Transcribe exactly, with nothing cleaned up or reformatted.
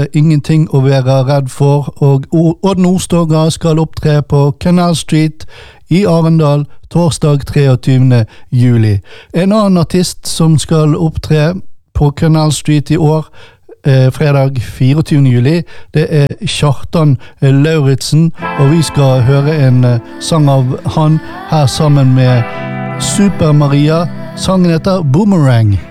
Ingenting å være redd for, og Odd Nordstoga skal opptre på Canal Street i Arendal torsdag treogtyvende juli. En annen artist som skal opptre på Canal Street i år, eh, fredag fireogtyvende juli, det er Kjartan Lauritzen, og vi skal høre en eh, sang av han her sammen med Super Maria. Sangen heter Boomerang.